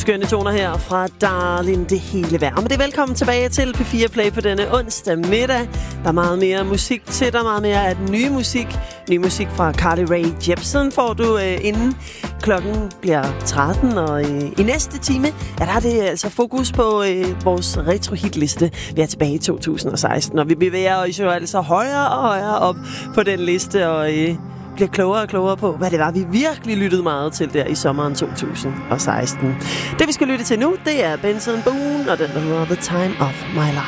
Skønne toner her fra Darling, det hele værd. Men det er velkommen tilbage til P4 Play på denne onsdag middag. Der er meget mere musik til dig, meget mere af den nye musik. Ny musik fra Carly Rae Jepsen får du inden klokken bliver 13. Og i næste time, ja, der er det altså fokus på vores retro-hitliste. Vi er tilbage i 2016, og vi bevæger os jo altså højere og højere op på den liste, og bliver klogere og klogere på, hvad det var, vi virkelig lyttede meget til der i sommeren 2016. Det, vi skal lytte til nu, det er Benson Boone og den, der hedder The Time of My Life.